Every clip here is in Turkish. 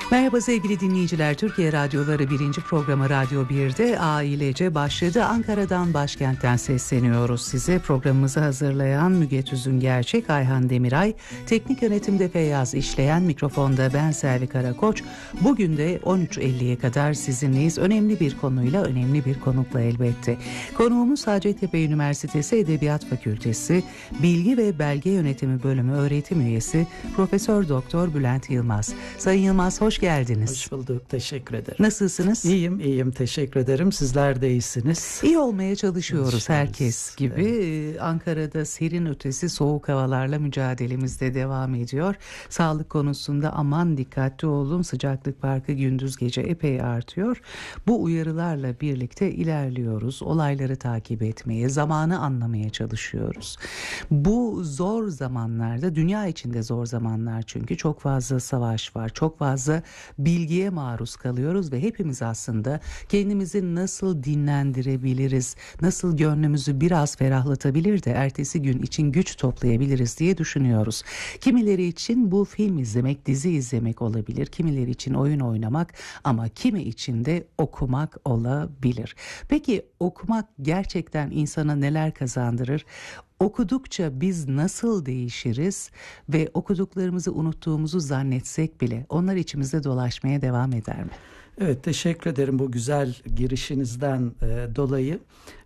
Merhaba sevgili dinleyiciler. Türkiye Radyoları 1. programı Radyo 1'de ailece başladı. Ankara'dan, başkentten sesleniyoruz size. Programımızı hazırlayan Müge Tüzün Gerçek, Ayhan Demiray, teknik yönetimde Feyyaz İşleyen, mikrofonda ben Selvi Karakoç. Bugün de 13.50'ye kadar sizinleyiz. Önemli bir konuyla, önemli bir konukla elbette. Konuğumuz Hacettepe Üniversitesi Edebiyat Fakültesi Bilgi ve Belge Yönetimi Bölümü öğretim üyesi Profesör Doktor Bülent Yılmaz. Sayın Yılmaz, hoş geldiniz. Hoş bulduk, teşekkür ederim. Nasılsınız? İyiyim, teşekkür ederim. Sizler de iyisiniz. İyi olmaya çalışıyoruz herkes gibi. Evet. Ankara'da serin ötesi soğuk havalarla mücadelemiz de devam ediyor. Sağlık konusunda aman dikkatli olun. Sıcaklık farkı gündüz gece epey artıyor. Bu uyarılarla birlikte ilerliyoruz. Olayları takip etmeye, zamanı anlamaya çalışıyoruz. Bu zor zamanlarda, dünya içinde zor zamanlar çünkü çok fazla savaş var. Çok fazla bilgiye maruz kalıyoruz ve hepimiz aslında kendimizi nasıl dinlendirebiliriz, nasıl gönlümüzü biraz ferahlatabilir de ertesi gün için güç toplayabiliriz diye düşünüyoruz. Kimileri için bu film izlemek, dizi izlemek olabilir, kimileri için oyun oynamak ama kimi için de okumak olabilir. Peki okumak gerçekten insana neler kazandırır? Okudukça biz nasıl değişiriz ve okuduklarımızı unuttuğumuzu zannetsek bile onlar içimizde dolaşmaya devam eder mi? Evet, teşekkür ederim bu güzel girişinizden dolayı.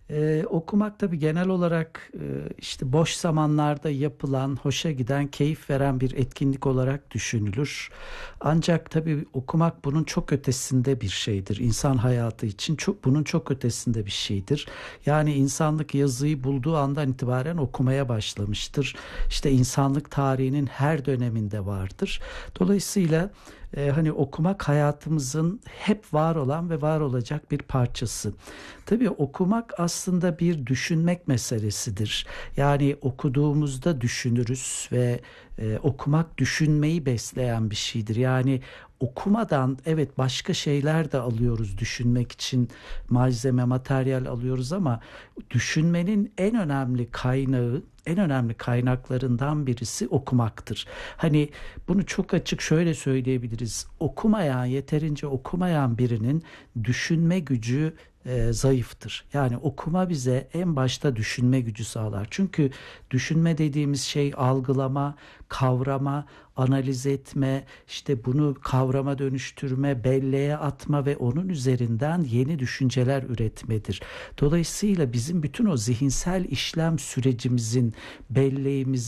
Okumak tabii genel olarak işte boş zamanlarda yapılan, hoşa giden, keyif veren bir etkinlik olarak düşünülür. Ancak tabii okumak bunun çok ötesinde bir şeydir. İnsan hayatı için bunun çok ötesinde bir şeydir. Yani insanlık yazıyı bulduğu andan itibaren okumaya başlamıştır. İşte insanlık tarihinin her döneminde vardır. Dolayısıyla hani okumak hayatımızın hep var olan ve var olacak bir parçası. Tabii okumak aslında bir düşünmek meselesidir. Yani okuduğumuzda düşünürüz ve okumak düşünmeyi besleyen bir şeydir. Yani okumadan evet başka şeyler de alıyoruz düşünmek için, malzeme, materyal alıyoruz ama düşünmenin en önemli kaynağı, en önemli kaynaklarından birisi okumaktır. Hani bunu çok açık şöyle söyleyebiliriz. Yeterince okumayan birinin düşünme gücü zayıftır. Yani okuma bize en başta düşünme gücü sağlar. Çünkü düşünme dediğimiz şey algılama, kavrama, analiz etme, işte bunu kavrama dönüştürme, belleğe atma ve onun üzerinden yeni düşünceler üretmedir. Dolayısıyla bizim bütün o zihinsel işlem sürecimizin, belleğimizin